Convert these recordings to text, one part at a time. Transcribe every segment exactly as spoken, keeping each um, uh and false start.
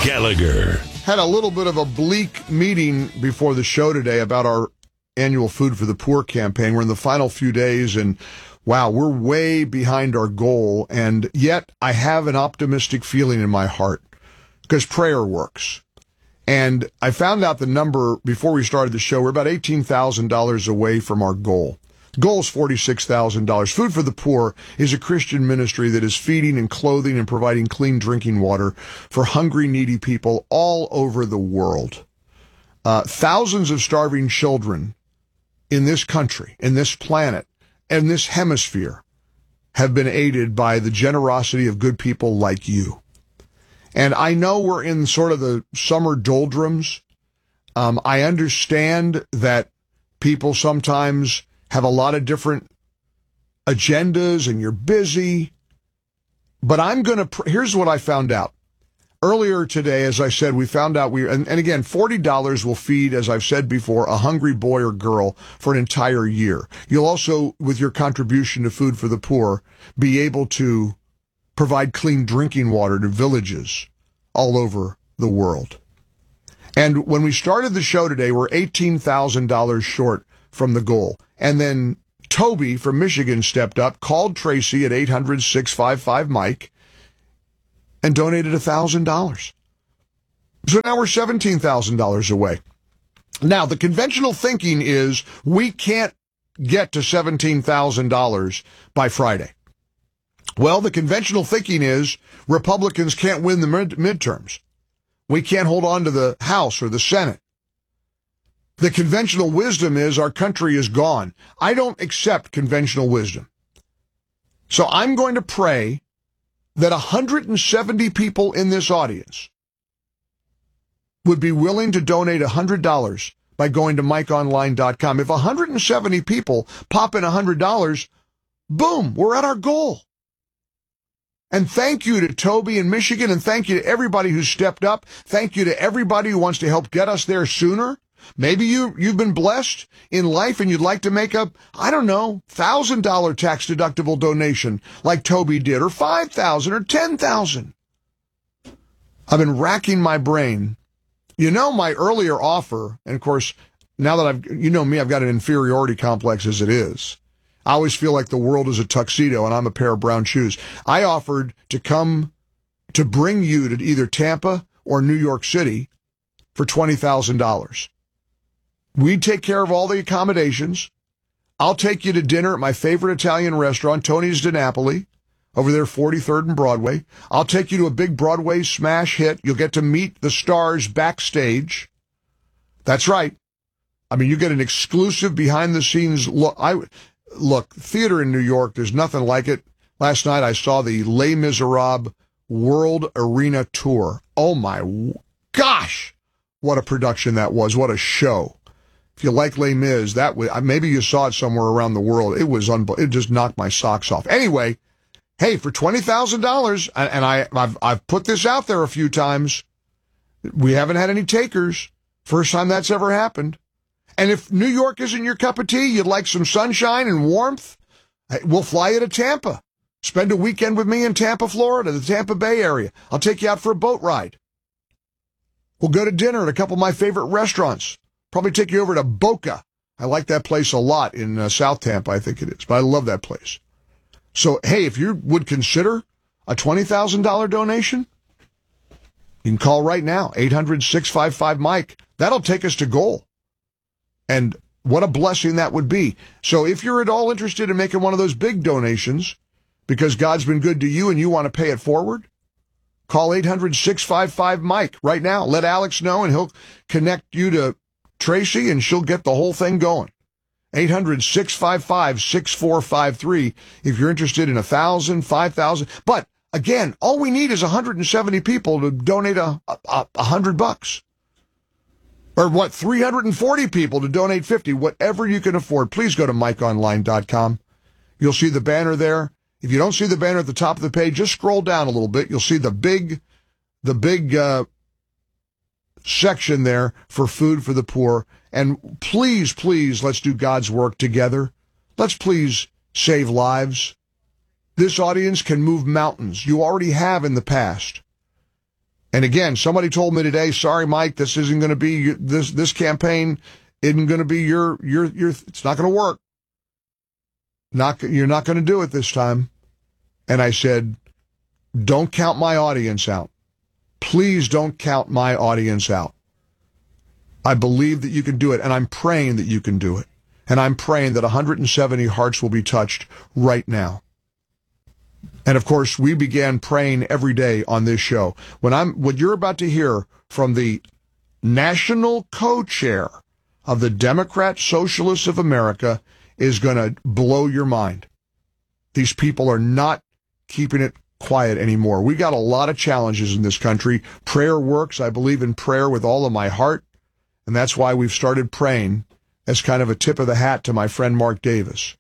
Gallagher. Had a little bit of a bleak meeting before the show today about our annual Food for the Poor campaign. We're in the final few days, and wow, we're way behind our goal. And yet I have an optimistic feeling in my heart because prayer works. And I found out the number before we started the show. We're about eighteen thousand dollars away from our goal. Goal is forty-six thousand dollars. Food for the Poor is a Christian ministry that is feeding and clothing and providing clean drinking water for hungry, needy people all over the world. Uh, thousands of starving children in this country, in this planet, and this hemisphere have been aided by the generosity of good people like you. And I know we're in sort of the summer doldrums. Um, I understand that people sometimes have a lot of different agendas and you're busy. But I'm going to, pr- here's what I found out. Earlier today, as I said, we found out we, and, and again, forty dollars will feed, as I've said before, a hungry boy or girl for an entire year. You'll also, with your contribution to Food for the Poor, be able to provide clean drinking water to villages all over the world. And when we started the show today, we're eighteen thousand dollars short from the goal. And then Toby from Michigan stepped up, called Tracy at eight hundred, six five five, Mike, and donated one thousand dollars. So now we're seventeen thousand dollars away. Now, the conventional thinking is we can't get to seventeen thousand dollars by Friday. Well, the conventional thinking is Republicans can't win the mid- midterms. We can't hold on to the House or the Senate. The conventional wisdom is our country is gone. I don't accept conventional wisdom. So I'm going to pray that one hundred seventy people in this audience would be willing to donate one hundred dollars by going to mike online dot com. If one hundred seventy people pop in one hundred dollars, boom, we're at our goal. And thank you to Toby in Michigan, and thank you to everybody who stepped up. Thank you to everybody who wants to help get us there sooner. Maybe you, you've been blessed in life and you'd like to make a, I don't know, one thousand dollars tax-deductible donation like Toby did, or five thousand dollars or ten thousand dollars. I've been racking my brain. You know, my earlier offer, and of course, now that I've, you know me, I've got an inferiority complex as it is. I always feel like the world is a tuxedo and I'm a pair of brown shoes. I offered to come to bring you to either Tampa or New York City for twenty thousand dollars. We'd take care of all the accommodations. I'll take you to dinner at my favorite Italian restaurant, Tony's Di Napoli, over there, forty-third and Broadway. I'll take you to a big Broadway smash hit. You'll get to meet the stars backstage. That's right. I mean, you get an exclusive behind-the-scenes look. I Look, theater in New York, there's nothing like it. Last night I saw the Les Miserables World Arena Tour. Oh my gosh, what a production that was. What a show. If you like Les Mis, that was, maybe you saw it somewhere around the world. It was unbelievable. It just knocked my socks off. Anyway, hey, for twenty thousand dollars, and I, I've, I've put this out there a few times, we haven't had any takers. First time that's ever happened. And if New York isn't your cup of tea, you'd like some sunshine and warmth, we'll fly you to Tampa. Spend a weekend with me in Tampa, Florida, the Tampa Bay area. I'll take you out for a boat ride. We'll go to dinner at a couple of my favorite restaurants. Probably take you over to Boca. I like that place a lot in uh, South Tampa, I think it is. But I love that place. So, hey, if you would consider a twenty thousand dollars donation, you can call right now, eight hundred, six five five, Mike. That'll take us to goal. And what a blessing that would be. So if you're at all interested in making one of those big donations, because God's been good to you and you want to pay it forward, call eight hundred, six five five, Mike right now. Let Alex know and he'll connect you to Tracy and she'll get the whole thing going. eight hundred, six five five, six four five three if you're interested in a thousand, five thousand. But again, all we need is one hundred seventy people to donate a, a, a hundred bucks. Or what, three hundred forty people to donate fifty, whatever you can afford. Please go to mike online dot com. You'll see the banner there. If you don't see the banner at the top of the page, just scroll down a little bit. You'll see the big, the big uh, section there for Food for the Poor. And please, please, let's do God's work together. Let's please save lives. This audience can move mountains. You already have in the past. And again, somebody told me today, sorry, Mike, this isn't going to be, this this campaign isn't going to be your, your, your, it's not going to work. Not, you're not going to do it this time. And I said, don't count my audience out. Please don't count my audience out. I believe that you can do it, and I'm praying that you can do it. And I'm praying that one hundred seventy hearts will be touched right now. And of course, we began praying every day on this show. When I'm, what you're about to hear from the national co-chair of the Democrat Socialists of America is going to blow your mind. These people are not keeping it quiet anymore. We got a lot of challenges in this country. Prayer works. I believe in prayer with all of my heart. And that's why we've started praying as kind of a tip of the hat to my friend Mark Davis,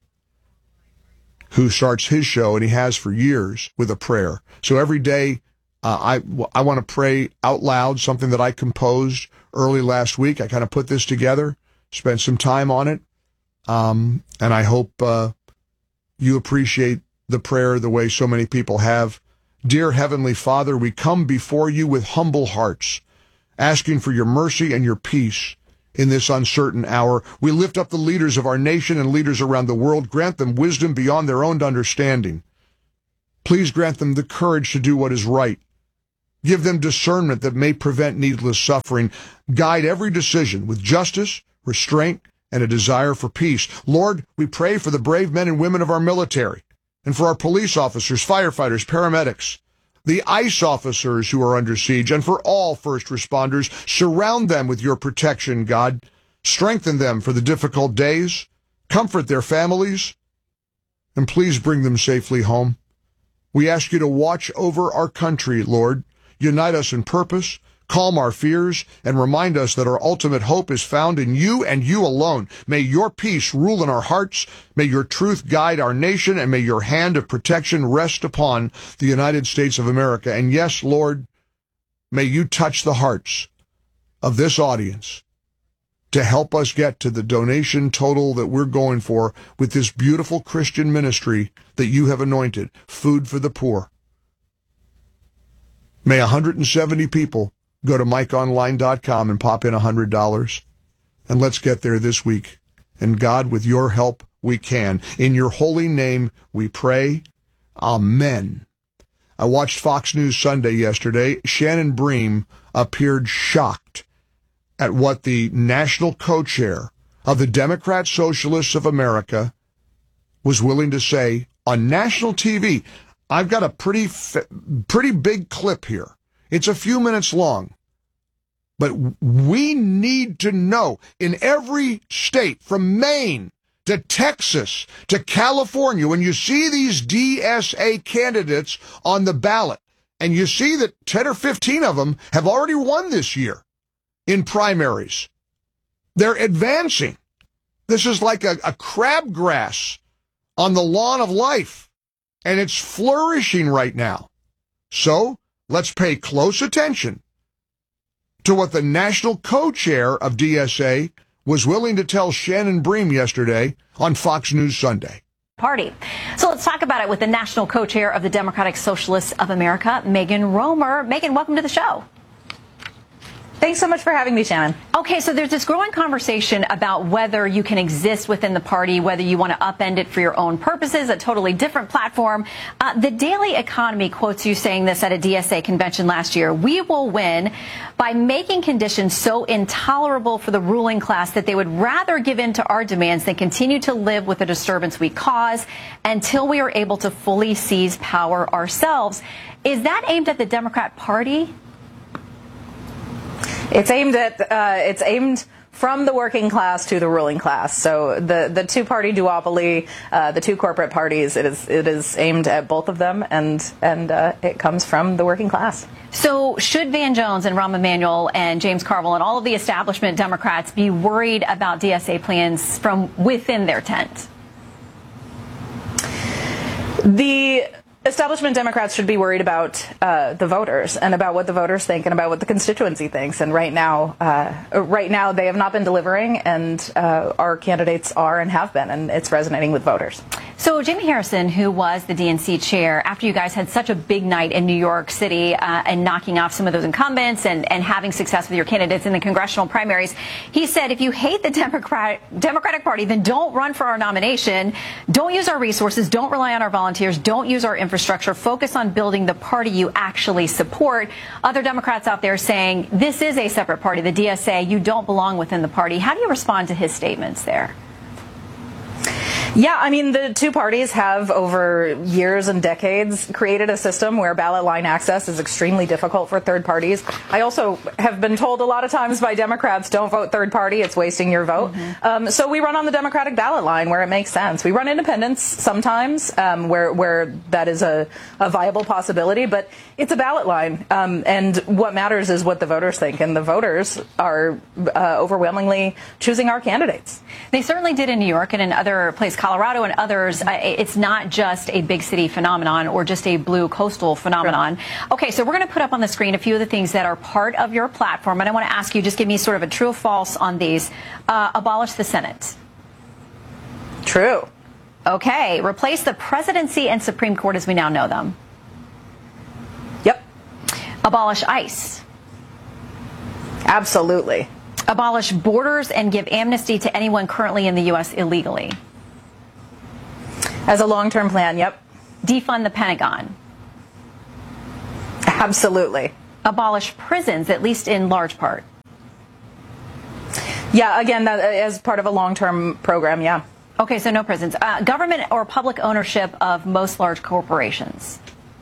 who starts his show, and he has for years, with a prayer. So every day, uh, I, I want to pray out loud, something that I composed early last week. I kind of put this together, spent some time on it, um, and I hope uh, you appreciate the prayer the way so many people have. Dear Heavenly Father, we come before you with humble hearts, asking for your mercy and your peace in this uncertain hour. We lift up the leaders of our nation and leaders around the world. Grant them wisdom beyond their own understanding. Please grant them the courage to do what is right. Give them discernment that may prevent needless suffering. Guide every decision with justice, restraint, and a desire for peace. Lord, we pray for the brave men and women of our military, and for our police officers, firefighters, paramedics, the ICE officers who are under siege, and for all first responders. Surround them with your protection, God. Strengthen them for the difficult days. Comfort their families. And please bring them safely home. We ask you to watch over our country, Lord. Unite us in purpose, calm our fears, and remind us that our ultimate hope is found in you and you alone. May your peace rule in our hearts. May your truth guide our nation, and may your hand of protection rest upon the United States of America. And yes, Lord, may you touch the hearts of this audience to help us get to the donation total that we're going for with this beautiful Christian ministry that you have anointed, Food for the Poor. May one hundred seventy people go to mike online dot com and pop in one hundred dollars. And let's get there this week. And God, with your help, we can. In your holy name, we pray. Amen. I watched Fox News Sunday yesterday. Shannon Bream appeared shocked at what the national co-chair of the Democrat Socialists of America was willing to say on national T V. I've got a pretty, pretty big clip here. It's a few minutes long. But we need to know, in every state, from Maine to Texas to California, when you see these D S A candidates on the ballot, and you see that ten or fifteen of them have already won this year in primaries, they're advancing. This is like a, a crabgrass on the lawn of life, and it's flourishing right now. So let's pay close attention to what the national co-chair of D S A was willing to tell Shannon Bream yesterday on Fox News Sunday. Party. So let's talk about it with the national co-chair of the Democratic Socialists of America, Megan Romer. Megan, welcome to the show. Thanks so much for having me, Shannon. Okay, so there's this growing conversation about whether you can exist within the party, whether you want to upend it for your own purposes, a totally different platform. Uh, the Daily Economy quotes you saying this at a D S A convention last year. We will win by making conditions so intolerable for the ruling class that they would rather give in to our demands than continue to live with the disturbance we cause until we are able to fully seize power ourselves. Is that aimed at the Democrat Party? It's aimed at uh, it's aimed from the working class to the ruling class. So the the two party duopoly, uh, the two corporate parties, it is it is aimed at both of them, and and uh, it comes from the working class. So should Van Jones and Rahm Emanuel and James Carville and all of the establishment Democrats be worried about D S A plans from within their tent? The establishment Democrats should be worried about uh, the voters and about what the voters think and about what the constituency thinks. And right now, uh, right now they have not been delivering, and uh, our candidates are and have been, and it's resonating with voters. So Jamie Harrison, who was the D N C chair, after you guys had such a big night in New York City uh, and knocking off some of those incumbents and, and having success with your candidates in the congressional primaries, he said, if you hate the Democratic, Democratic Party, then don't run for our nomination. Don't use our resources. Don't rely on our volunteers. Don't use our infrastructure. Focus on building the party you actually support. Other Democrats out there saying this is a separate party, the D S A. You don't belong within the party. How do you respond to his statements there? Yeah, I mean, the two parties have over years and decades created a system where ballot line access is extremely difficult for third parties. I also have been told a lot of times by Democrats, don't vote third party, it's wasting your vote. Mm-hmm. Um, so we run on the Democratic ballot line where it makes sense. We run independents sometimes um, where where that is a, a viable possibility, but it's a ballot line. Um, and what matters is what the voters think, and the voters are uh, overwhelmingly choosing our candidates. They certainly did in New York and in other places, Colorado and others. Uh, it's not just a big city phenomenon or just a blue coastal phenomenon. Sure. Okay, so we're going to put up on the screen a few of the things that are part of your platform, and I want to ask you, just give me sort of a true or false on these. Uh, abolish the Senate. True. Okay, replace the presidency and Supreme Court as we now know them. Yep. Abolish ICE. Absolutely. Abolish borders and give amnesty to anyone currently in the U S illegally. As a long-term plan, yep. Defund the Pentagon. Absolutely. Abolish prisons, at least in large part. Yeah, again, that, as part of a long-term program, yeah. Okay, so no prisons. Uh, government or public ownership of most large corporations.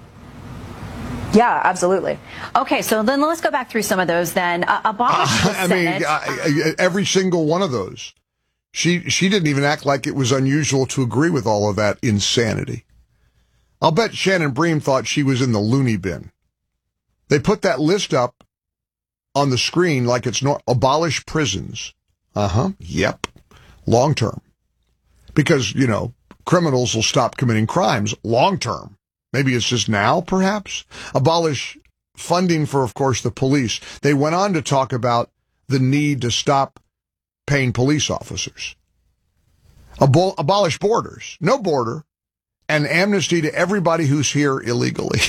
Yeah, absolutely. Okay, so then let's go back through some of those then. Uh, abolish the I Senate. mean, I, I, every single one of those. She she didn't even act like it was unusual to agree with all of that insanity. I'll bet Shannon Bream thought she was in the loony bin. They put that list up on the screen like it's not abolish prisons. Uh-huh. Yep. Long term. Because, you know, criminals will stop committing crimes long term. Maybe it's just now, perhaps. Abolish funding for, of course, the police. They went on to talk about the need to stop paying police officers. Abol- abolish borders. No border. And amnesty to everybody who's here illegally.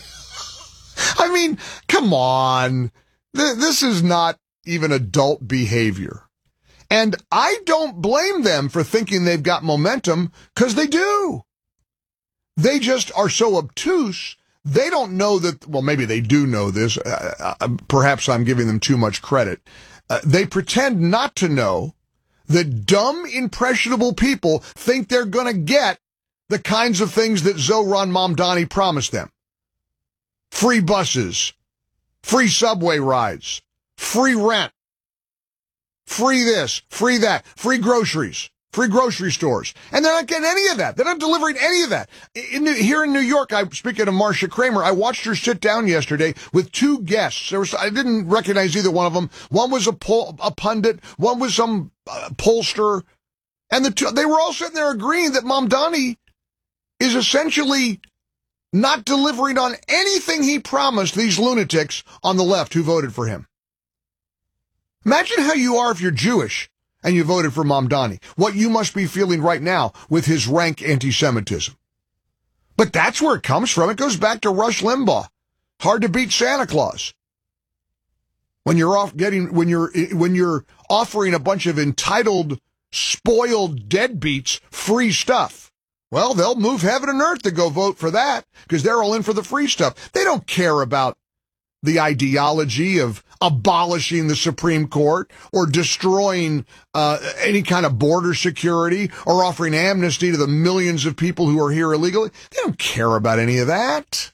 I mean, come on. Th- this is not even adult behavior. And I don't blame them for thinking they've got momentum, because they do. They just are so obtuse, they don't know that, well, maybe they do know this. Uh, uh, perhaps I'm giving them too much credit. Uh, they pretend not to know that dumb, impressionable people think they're going to get the kinds of things that Zohran Mamdani promised them. Free buses, free subway rides, free rent, free this, free that, free groceries. Free grocery stores. And they're not getting any of that. They're not delivering any of that. In, here in New York, I speaking of Marcia Kramer, I watched her sit down yesterday with two guests. There was, I didn't recognize either one of them. One was a, poll, a pundit. One was some uh, pollster. And the two, they were all sitting there agreeing that Mamdani is essentially not delivering on anything he promised these lunatics on the left who voted for him. Imagine how you are if you're Jewish and you voted for Mamdani. What you must be feeling right now with his rank anti-Semitism. But that's where it comes from. It goes back to Rush Limbaugh. Hard to beat Santa Claus. When you're off getting, when you're, when you're offering a bunch of entitled, spoiled deadbeats free stuff. Well, they'll move heaven and earth to go vote for that because they're all in for the free stuff. They don't care about the ideology of abolishing the Supreme Court or destroying uh, any kind of border security or offering amnesty to the millions of people who are here illegally. They don't care about any of that.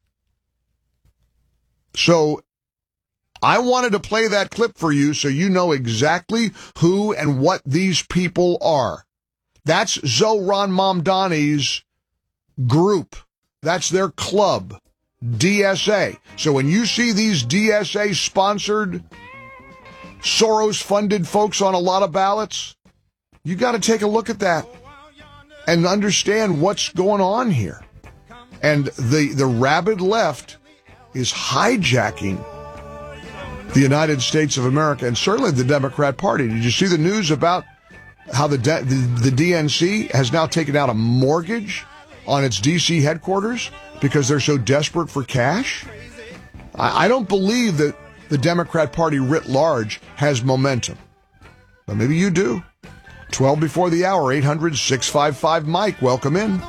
So I wanted to play that clip for you so you know exactly who and what these people are. That's Zohran Mamdani's group. That's their club. D S A. So when you see these D S A-sponsored, Soros-funded folks on a lot of ballots, you got to take a look at that and understand what's going on here. And the, the rabid left is hijacking the United States of America and certainly the Democrat Party. Did you see the news about how the, de- the the D N C has now taken out a mortgage on its D C headquarters because they're so desperate for cash? I, I don't believe that the Democrat Party writ large has momentum. But maybe you do. twelve before the hour, eight hundred, six five five, Mike. Welcome in.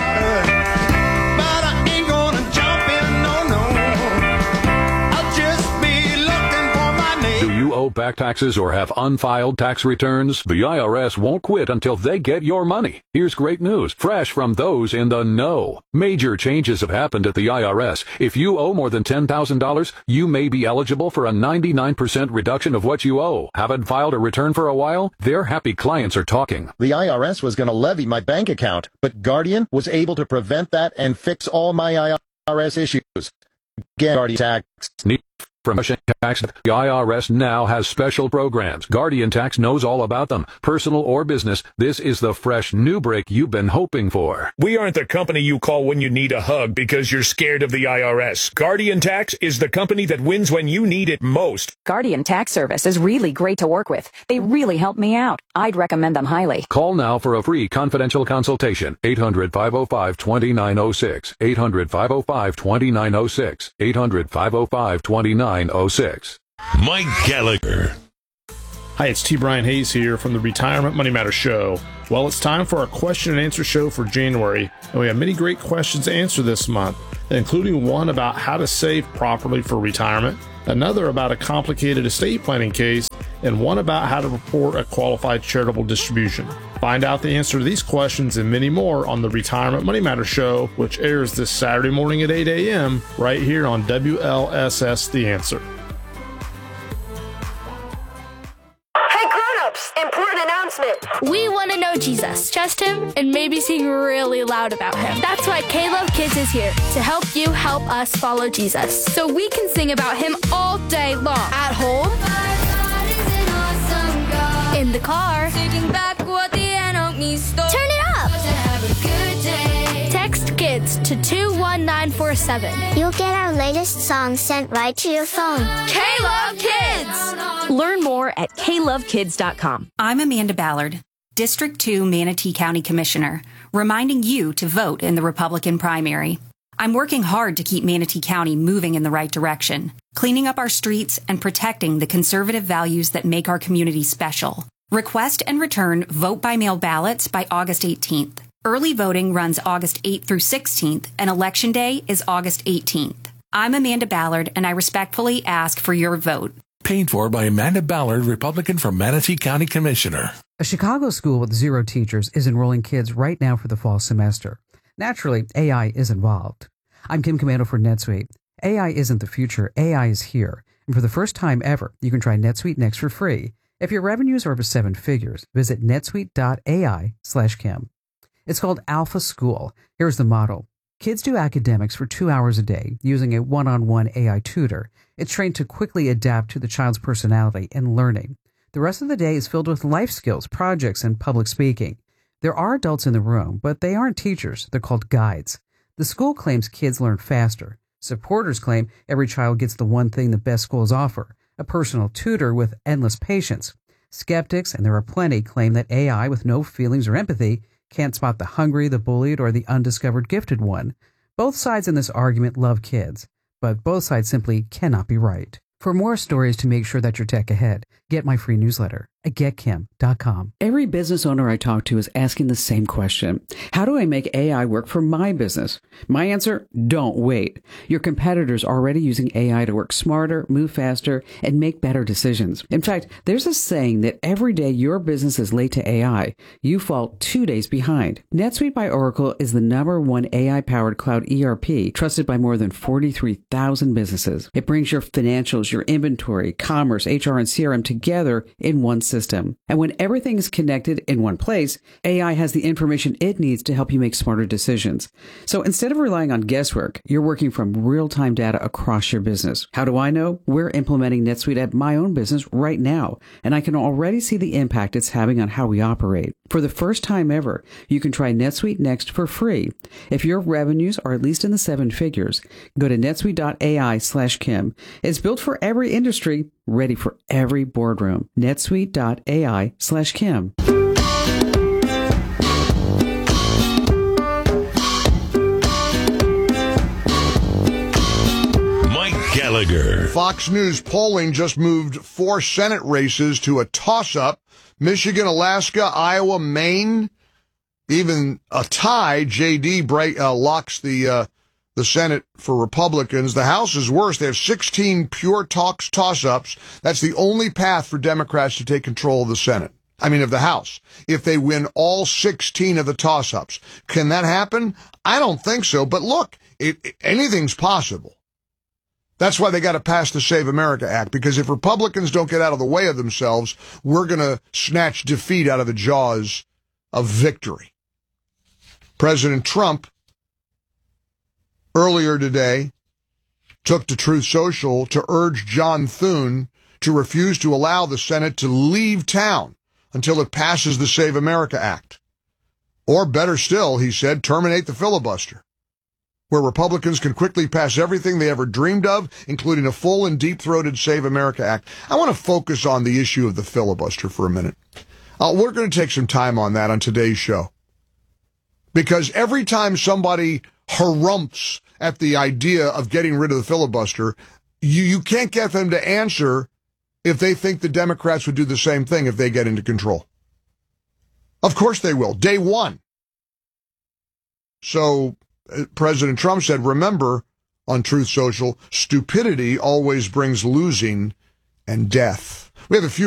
Do you owe back taxes or have unfiled tax returns? The I R S won't quit until they get your money. Here's great news, fresh from those in the know. Major changes have happened at the I R S. If you owe more than ten thousand dollars, you may be eligible for a ninety-nine percent reduction of what you owe. Haven't filed a return for a while? Their happy clients are talking. The I R S was going to levy my bank account, but Guardian was able to prevent that and fix all my I R S issues. Guardian Tax. Need from tax. The I R S now has special programs. Guardian Tax knows all about them, personal or business. This is the fresh new break you've been hoping for. We aren't the company you call when you need a hug because you're scared of the I R S. Guardian Tax is the company that wins when you need it most. Guardian Tax Service is really great to work with. They really helped me out. I'd recommend them highly. Call now for a free confidential consultation. eight hundred, five oh five, two nine oh six. eight hundred, five oh five, two nine oh six. eight hundred, five oh five, two nine oh six. Mike Gallagher. Hi, it's T. Brian Hayes here from the Retirement Money Matters Show. Well, it's time for our question and answer show for January, and we have many great questions to answer this month, including one about how to save properly for retirement, another about a complicated estate planning case, and one about how to report a qualified charitable distribution. Find out the answer to these questions and many more on the Retirement Money Matters Show, which airs this Saturday morning at eight a.m. right here on W L S S The Answer. Important announcement. We want to know Jesus, trust him, and maybe sing really loud about him. That's why K-Love Kids is here to help you help us follow Jesus. So we can sing about him all day long. At home, awesome in the car, back what the enemy stole. Turn it up. Text KIDS to two one nine four seven. You'll get our latest song sent right to your phone. K-Love Kids. Learn more at K love kids dot com. I'm Amanda Ballard, District two Manatee County Commissioner, reminding you to vote in the Republican primary. I'm working hard to keep Manatee County moving in the right direction, cleaning up our streets and protecting the conservative values that make our community special. Request and return vote-by-mail ballots by August eighteenth. Early voting runs August eighth through sixteenth, and Election Day is August eighteenth. I'm Amanda Ballard, and I respectfully ask for your vote. Paid for by Amanda Ballard, Republican from Manatee County Commissioner. A Chicago school with zero teachers is enrolling kids right now for the fall semester. Naturally, A I is involved. I'm Kim Commando for NetSuite. A I isn't the future, A I is here. And for the first time ever, you can try NetSuite Next for free. If your revenues are over seven figures, visit netsuite.ai slash Kim. It's called Alpha School. Here's the motto. Kids do academics for two hours a day using a one-on-one A I tutor. It's trained to quickly adapt to the child's personality and learning. The rest of the day is filled with life skills, projects, and public speaking. There are adults in the room, but they aren't teachers. They're called guides. The school claims kids learn faster. Supporters claim every child gets the one thing the best schools offer, a personal tutor with endless patience. Skeptics, and there are plenty, claim that A I with no feelings or empathy can't spot the hungry, the bullied, or the undiscovered gifted one. Both sides in this argument love kids, but both sides simply cannot be right. For more stories to make sure that you're tech ahead, get my free newsletter at get kim dot com. Every business owner I talk to is asking the same question. How do I make A I work for my business? My answer, don't wait. Your competitors are already using A I to work smarter, move faster, and make better decisions. In fact, there's a saying that every day your business is late to A I, you fall two days behind. NetSuite by Oracle is the number one A I-powered cloud E R P trusted by more than forty-three thousand businesses. It brings your financials, your inventory, commerce, H R, and C R M together in one system. And when everything is connected in one place, A I has the information it needs to help you make smarter decisions. So instead of relying on guesswork, you're working from real-time data across your business. How do I know? We're implementing NetSuite at my own business right now, and I can already see the impact it's having on how we operate. For the first time ever, you can try NetSuite Next for free. If your revenues are at least in the seven figures, go to netsuite.ai slash Kim. It's built for every industry, ready for every boardroom. netsuite.ai slash Kim. Gallagher. Fox News polling just moved four Senate races to a toss-up. Michigan, Alaska, Iowa, Maine, even a tie. J D break, uh, locks the uh, the Senate for Republicans. The House is worse. They have sixteen pure talks toss-ups. That's the only path for Democrats to take control of the Senate. I mean, of the House. If they win all sixteen of the toss-ups. Can that happen? I don't think so. But look, it, it, anything's possible. That's why they got to pass the Save America Act, because if Republicans don't get out of the way of themselves, we're going to snatch defeat out of the jaws of victory. President Trump, earlier today, took to Truth Social to urge John Thune to refuse to allow the Senate to leave town until it passes the Save America Act. Or better still, he said, terminate the filibuster, where Republicans can quickly pass everything they ever dreamed of, including a full and deep-throated Save America Act. I want to focus on the issue of the filibuster for a minute. Uh, we're going to take some time on that on today's show. Because every time somebody harumphs at the idea of getting rid of the filibuster, you, you can't get them to answer if they think the Democrats would do the same thing if they get into control. Of course they will. Day one. So President Trump said, remember, on Truth Social, stupidity always brings losing and death. We have a few